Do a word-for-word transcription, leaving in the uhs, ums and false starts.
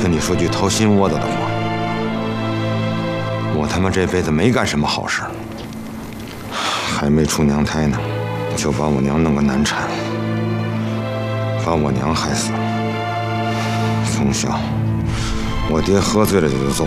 跟你说句掏心窝子的话，我他妈这辈子没干什么好事，还没出娘胎呢，就把我娘弄个难产，把我娘害死了。从小，我爹喝醉了就就揍